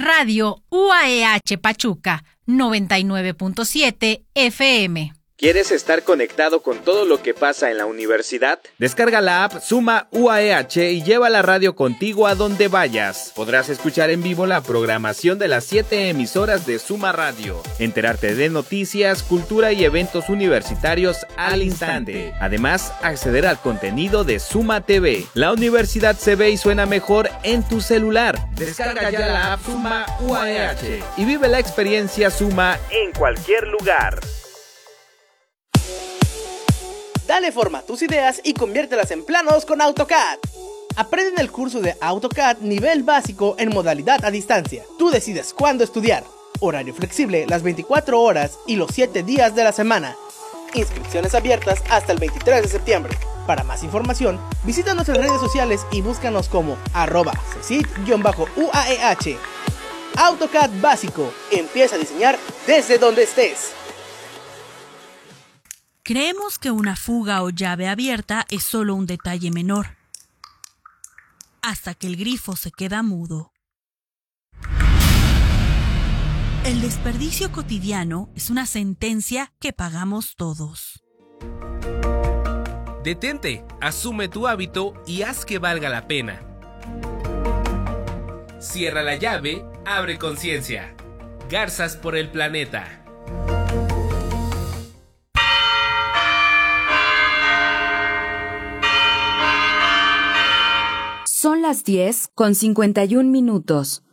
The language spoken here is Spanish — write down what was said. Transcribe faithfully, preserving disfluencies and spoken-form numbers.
Radio U A E H Pachuca, noventa y nueve punto siete F M. ¿Quieres estar conectado con todo lo que pasa en la universidad? Descarga la app Suma U A E H y lleva la radio contigo a donde vayas. Podrás escuchar en vivo la programación de las siete emisoras de Suma Radio, enterarte de noticias, cultura y eventos universitarios al instante. Además, acceder al contenido de Suma T V. La universidad se ve y suena mejor en tu celular. Descarga ya la app Suma U A E H y vive la experiencia Suma En cualquier lugar. Dale forma a tus ideas y conviértelas en planos con AutoCAD. Aprende en el curso de AutoCAD nivel básico en modalidad a distancia. Tú decides cuándo estudiar. Horario flexible las veinticuatro horas y los siete días de la semana. Inscripciones abiertas hasta el veintitrés de septiembre. Para más información, visita nuestras redes sociales y búscanos como arroba cesit-U A E H. AutoCAD básico. Empieza a diseñar desde donde estés. Creemos que una fuga o llave abierta es solo un detalle menor, hasta que el grifo se queda mudo. El desperdicio cotidiano es una sentencia que pagamos todos. Detente, asume tu hábito y haz que valga la pena. Cierra la llave, abre conciencia. Garzas por el planeta. Son las diez con cincuenta y un minutos.